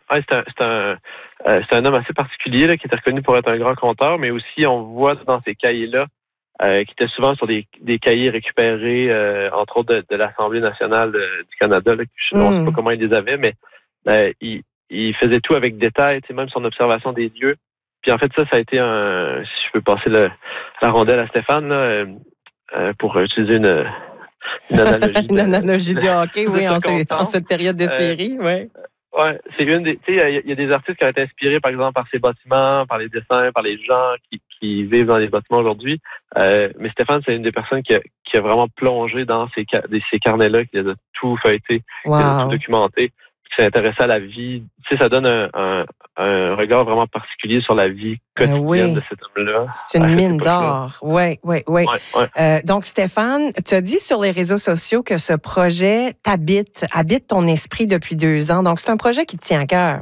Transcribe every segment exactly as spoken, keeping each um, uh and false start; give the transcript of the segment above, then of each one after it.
ouais, c'est un, c'est un, euh, c'est un homme assez particulier là, qui était reconnu pour être un grand conteur, mais aussi on voit dans ces cahiers-là, euh, qui étaient souvent sur des, des cahiers récupérés, euh, entre autres de, de l'Assemblée nationale de, du Canada. Là, je ne sais Mm. pas comment il les avait, mais euh, il, il faisait tout avec détail, tu sais, même son observation des lieux. Puis en fait, ça, ça a été un, si je peux passer le, la rondelle à Stéphane, là, euh, euh, pour utiliser une, une analogie. Une de, analogie du hockey, de oui, en, ces- en circonstance. cette période de Euh, série, oui. Ouais, c'est une des. Tu sais, il y, y a des artistes qui ont été inspirés, par exemple, par ces bâtiments, par les dessins, par les gens qui, qui vivent dans les bâtiments aujourd'hui. Euh, mais Stéphane, c'est une des personnes qui a, qui a vraiment plongé dans ces, ces carnets-là, qui les a tout feuilletés, Wow. qui les a tout documentés, qui s'est intéressé à la vie. Tu sais, ça donne un, un, un regard vraiment particulier sur la vie quotidienne ben oui. de cet homme-là. C'est une mine d'or. Oui, oui, oui. Ouais, ouais. Euh, donc, Stéphane, tu as dit sur les réseaux sociaux que ce projet t'habite, habite ton esprit depuis deux ans. Donc, c'est un projet qui te tient à cœur.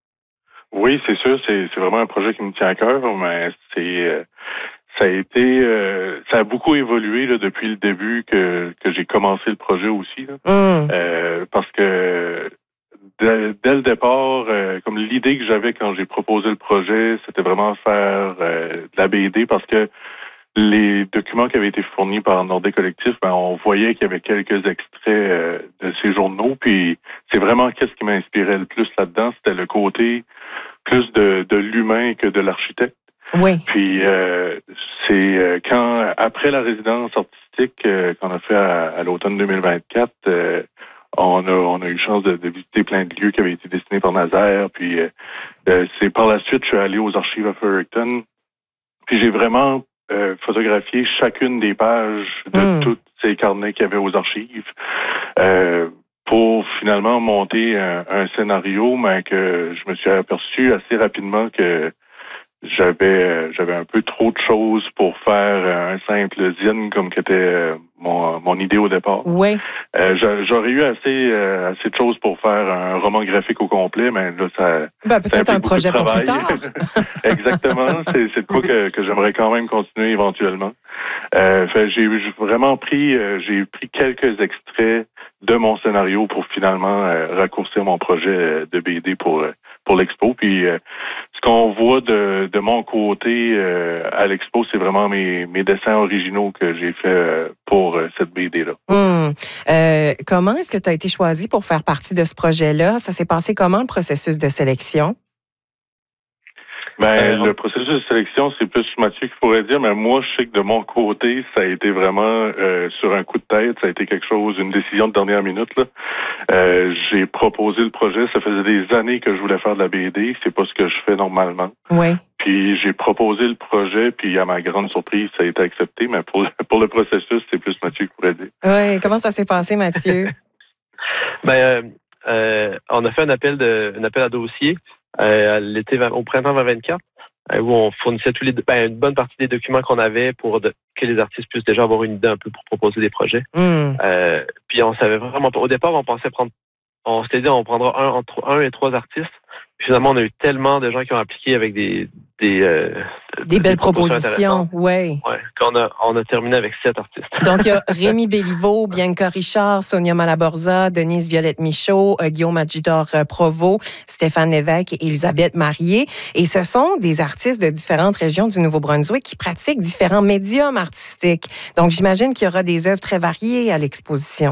Oui, c'est sûr, c'est, c'est vraiment un projet qui me tient à cœur, mais c'est euh, ça a été euh, ça a beaucoup évolué là, depuis le début que, que j'ai commencé le projet aussi. Là. Mm. Euh, parce que dès, dès le départ, euh, comme l'idée que j'avais quand j'ai proposé le projet, c'était vraiment faire euh, de la B D parce que les documents qui avaient été fournis par Nordé Collectif, ben, on voyait qu'il y avait quelques extraits euh, de ces journaux, puis c'est vraiment qu'est-ce qui m'inspirait le plus là-dedans, c'était le côté plus de, de l'humain que de l'architecte. Oui. Puis euh, c'est euh, quand, après la résidence artistique euh, qu'on a fait à, à l'automne deux mille vingt-quatre, euh, on a on a eu chance de, de visiter plein de lieux qui avaient été dessinés par Nazaire, puis euh, euh, c'est par la suite, je suis allé aux archives à Fredericton, puis j'ai vraiment Euh, photographier chacune des pages de mm. tous ces carnets qu'il y avait aux archives euh, pour finalement monter un, un scénario, mais que je me suis aperçu assez rapidement que j'avais j'avais un peu trop de choses pour faire un simple zine comme qu'était mon, mon idée au départ. Oui. Euh, j'aurais eu assez euh, assez de choses pour faire un roman graphique au complet, mais là, ça... Ben, peut-être un projet pour plus tard. Exactement. C'est, c'est de quoi que, que j'aimerais quand même continuer éventuellement. Euh, fait, j'ai, j'ai vraiment pris euh, j'ai pris quelques extraits de mon scénario pour finalement euh, raccourcir mon projet de B D pour pour l'expo. Puis euh, ce qu'on voit de, de mon côté euh, à l'expo, c'est vraiment mes, mes dessins originaux que j'ai fait euh, pour euh, cette B D-là. Hum. Euh, comment est-ce que tu as été choisi pour faire partie de ce projet-là? Ça s'est passé comment, le processus de sélection? Ben, euh, le processus de sélection, c'est plus Mathieu qui pourrait dire, mais moi, je sais que de mon côté, ça a été vraiment euh, sur un coup de tête, ça a été quelque chose, une décision de dernière minute. Là. Euh, j'ai proposé le projet, ça faisait des années que je voulais faire de la B D, c'est pas ce que je fais normalement. Oui. Puis j'ai proposé le projet, puis à ma grande surprise, ça a été accepté, mais pour, pour le processus, c'est plus Mathieu qui pourrait dire. Oui, comment ça s'est passé, Mathieu? ben, euh, euh, on a fait un appel de, un appel à dossier. Euh, l'été, au printemps vingt vingt-quatre, euh, où on fournissait tous les, ben, une bonne partie des documents qu'on avait pour de, que les artistes puissent déjà avoir une idée un peu pour proposer des projets. Mm. Euh, puis on savait vraiment pas. Au départ, on pensait prendre, on s'était dit on prendra un entre un et trois artistes. Puis finalement, on a eu tellement de gens qui ont appliqué avec des des euh, des belles propositions, oui. Ouais, qu'on a on a terminé avec sept artistes. Donc il y a Rémi Béliveau, Bianca Richard, Sonia Malaborza, Denise Violette Michaud, euh, Guillaume Adjudor euh, Provost, Stéphane Lévesque et Elisabeth Marié. Et ce sont des artistes de différentes régions du Nouveau-Brunswick qui pratiquent différents médiums artistiques. Donc j'imagine qu'il y aura des œuvres très variées à l'exposition.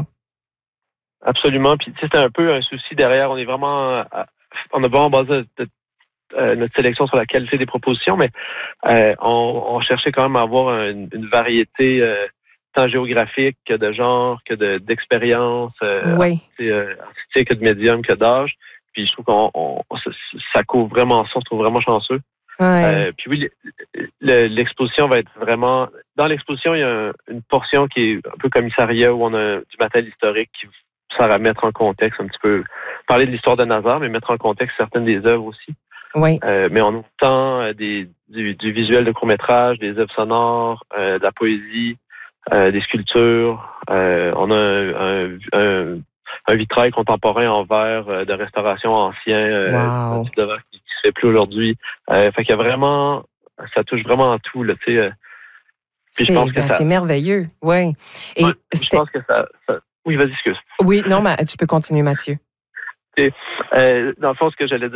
Absolument. Puis tu sais, c'était un peu un souci derrière. On est vraiment on a vraiment basé notre, euh, notre sélection sur la qualité des propositions, mais euh, on, on cherchait quand même à avoir une, une variété euh, tant géographique que de genre, que de, d'expérience, euh, oui. euh, artistique, que de médium, que d'âge. Puis je trouve qu'on on, ça, ça couvre vraiment ça, on se trouve vraiment chanceux. Ouais. Euh, puis oui, le, l'exposition va être vraiment... Dans l'exposition, il y a un, une portion qui est un peu commissariat où on a du matériel historique qui sert à mettre en contexte un petit peu, parler de l'histoire de Nazaire, mais mettre en contexte certaines des œuvres aussi. Oui. Euh, mais on a autant euh, des, du, du visuel de court-métrage, des œuvres sonores, euh, de la poésie, euh, des sculptures. Euh, on a un, un, un, un vitrail contemporain en verre euh, de restauration ancien, euh, wow. un type de verre qui, qui se fait plus aujourd'hui. Euh, fait qu'il y a vraiment, ça touche vraiment à tout, là, tu sais. Euh, puis c'est, je pense que ben, ça... c'est merveilleux, oui. Et ouais, je pense que ça, ça... Oui, vas-y, excuse. Oui, non, mais tu peux continuer, Mathieu. Et, euh, dans le fond, ce que j'allais dire,